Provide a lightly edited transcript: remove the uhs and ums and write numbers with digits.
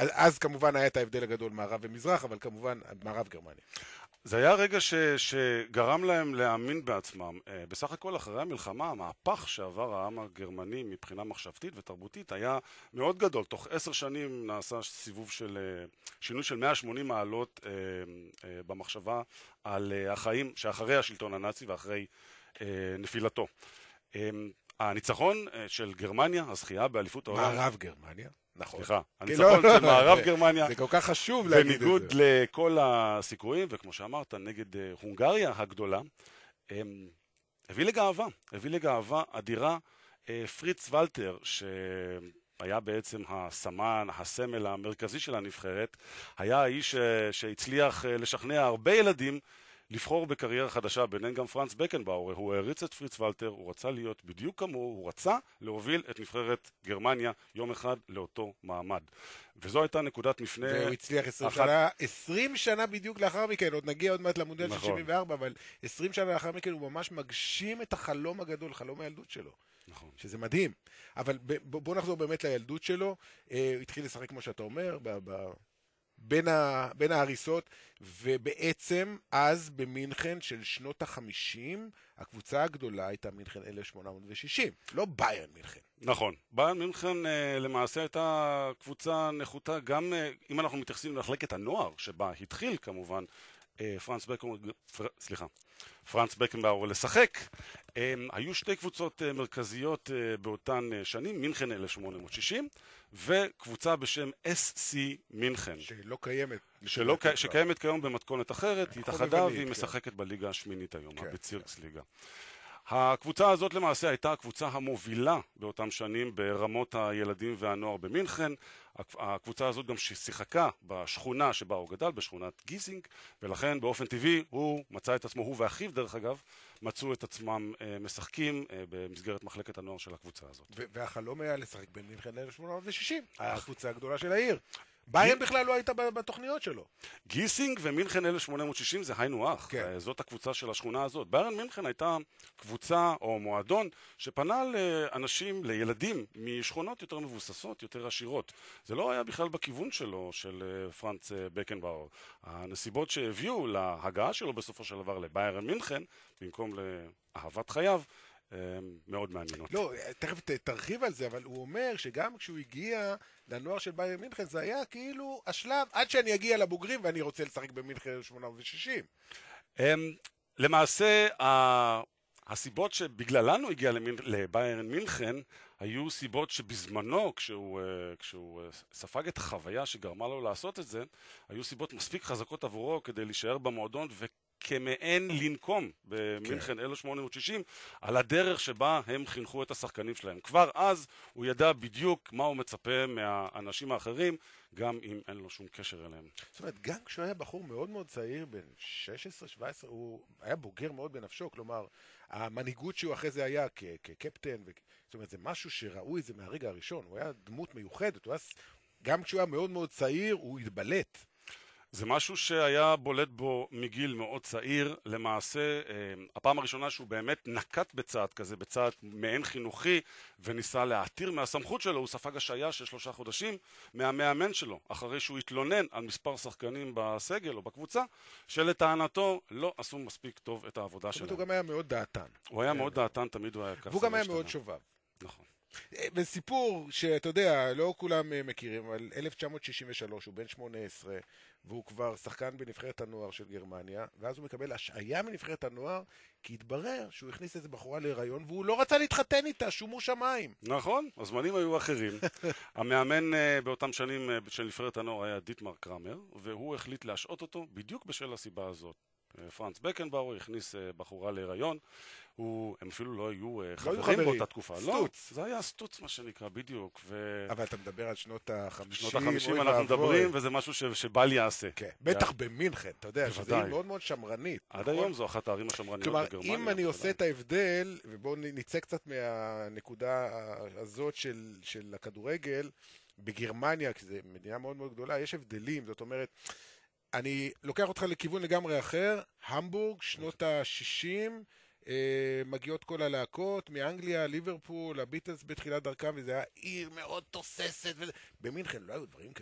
אז כמובן היה את ההבדל הגדול מערב ומזרח, אבל כמובן מערב גרמניה. זה היה רגע שגרם להם להאמין בעצמם. בסך הכל אחרי המלחמה, המהפך שעבר העם הגרמני מבחינה מחשבתית ותרבותית היה מאוד גדול. תוך 10 שנים נעשה סיבוב של שינוי של 180 מעלות במחשבה על החיים שאחרי השלטון הנאצי ואחרי נפילתו. הניצחון של גרמניה, הזכייה באליפות העולם... מערב גרמניה. נכון. סליחה, הניצחון של מערב גרמניה, זה כל כך חשוב להגיד את זה. בניגוד לכל הסיכויים, וכמו שאמרת, נגד הונגריה הגדולה, הביא לגאווה אדירה. פריץ ולטר, שהיה בעצם הסמל המרכזי של הנבחרת, היה האיש שהצליח לשכנע הרבה ילדים לבחור בקריירה חדשה, ביניהם גם פרנץ בקנבאואר. הוא העריץ את פריץ ולטר, הוא רצה להיות בדיוק כמוהו, הוא רצה להוביל את נבחרת גרמניה יום אחד לאותו מעמד. וזו הייתה נקודת מפנה... והוא הצליח 20 שנה בדיוק לאחר מכן, עוד נגיע עוד מעט למונדיאל של 74, אבל 20 שנה לאחר מכן הוא ממש מגשים את החלום הגדול, חלום הילדות שלו. נכון. שזה מדהים. אבל בוא נחזור באמת לילדות שלו. הוא התחיל לשחק כמו שאתה אומר, בין ההריסות, ובעצם אז במינכן של שנות ה-50, הקבוצה הגדולה הייתה מינכן 1860, לא ביירן מינכן. נכון, ביירן מינכן למעשה הייתה קבוצה נחותה, גם אם אנחנו מתייחסים למחלקת הנוער, שבה התחיל כמובן פרנץ בקנבאואר לשחק. היו שתי קבוצות מרכזיות באותן שנים, מינכן 1860, וקבוצה בשם SC מינכן. שלא קיימת. שקיימת כיום במתכונת אחרת, היא התאחדה והיא משחקת בליגה השמינית היום, בצירקס ליגה. הקבוצה הזאת למעשה הייתה הקבוצה המובילה באותם שנים ברמות הילדים והנוער במינכן. הקבוצה הזאת גם שיחקה בשכונה שבה הוא גדל, בשכונת גיסינג, ולכן באופן טבעי הוא מצא את עצמו, הוא ואחיו דרך אגב, מצאו את עצמם משחקים במסגרת מחלקת הנוער של הקבוצה הזאת. והחלום היה לשחק במינכן 1860, הקבוצה הגדולה של העיר. ביירן בכלל לא הייתה בתוכניות שלו. גיסינג ומינכן 1860 זה היינו אח, זאת הקבוצה של השכונה הזאת. ביירן מינכן הייתה קבוצה או מועדון שפנה לאנשים, לילדים משכונות יותר מבוססות, יותר עשירות. זה לא היה בכלל בכיוון שלו, של פרנץ בקנבאואר. הנסיבות שהביאו להגעה שלו בסופו של דבר לביירן מינכן, במקום לאהבת חייו, מאוד מעניינות. לא, תכף תרחיב על זה, אבל הוא אומר שגם כשהוא הגיע לנוער של ביירן מינכן, זה היה כאילו השלב, עד שאני אגיע לבוגרים ואני רוצה לשחק במינכן 1860. למעשה, הסיבות שבגללן הוא הגיע לביירן מינכן, היו סיבות שבזמנו, כשהוא ספג את החוויה שגרמה לו לעשות את זה, היו סיבות מספיק חזקות עבורו כדי להישאר במועדון כמעין לנקום במינכן 1860 על הדרך שבה הם חינכו את השחקנים שלהם. כבר אז הוא ידע בדיוק מה הוא מצפה מהאנשים האחרים, גם אם אין לו שום קשר אליהם. זאת אומרת, גם כשהוא היה בחור מאוד מאוד צעיר, בין 16-17, הוא היה בוגר מאוד בנפשו, כלומר, המנהיגות שהוא אחרי זה היה כקפטן, זאת אומרת, זה משהו שראו את זה מהרגע הראשון, הוא היה דמות מיוחדת, גם כשהוא היה מאוד מאוד צעיר, הוא התבלט. זה משהו שהיה בולט בו מגיל מאוד צעיר. למעשה, הפעם הראשונה שהוא באמת נקט בצעד כזה, בצעד מעין חינוכי, וניסה להתיר מהסמכות שלו, הוא ספג השעיה של 3 חודשים מהמאמן שלו, אחרי שהוא התלונן על מספר שחקנים בסגל או בקבוצה, שלטענתו לא עשו מספיק טוב את העבודה שלהם. הוא גם היה מאוד דעתן. הוא היה מאוד דעתן, תמיד הוא היה ככה. והוא גם היה מאוד שובב. נכון. וסיפור שאתה יודע, לא כולם מכירים, אבל 1963 הוא בן 18, והוא כבר שחקן בנבחרת הנוער של גרמניה, ואז הוא מקבל השעיה מנבחרת הנוער, כי התברר שהוא הכניס איזה בחורה להיריון, והוא לא רצה להתחתן איתה, שומו שמיים. נכון, הזמנים היו אחרים. המאמן באותם שנים של נבחרת הנוער היה דיטמר קרמר, והוא החליט להשעות אותו בדיוק בשל הסיבה הזאת. פרנץ בקנבאואר הכניס בחורה להיריון, הם אפילו לא היו חברים באותה תקופה. סטוץ. זה היה סטוץ מה שנקרא, בדיוק. אבל אתה מדבר על שנות ה-50. שנות ה-50 אנחנו מדברים, וזה משהו שבל יעשה. כן, בטח במינכן, אתה יודע, שזה עיר מאוד מאוד שמרנית. עד היום זו אחת הערים השמרניות בגרמניה. כלומר, אם אני עושה את ההבדל, ובואו נצא קצת מהנקודה הזאת של הכדורגל, בגרמניה, כי זו מדינה מאוד מאוד גדולה, יש הבדלים, זאת אומרת, אני לוקח אותך לכיוון לגמרי אחר, המבורג, שנות ה-60, מגיעות כל הלהקות, מאנגליה, ליברפול, הביטלס בתחילת דרכם, וזה היה עיר מאוד תוססת, במינכן לא היו דברים כאלה.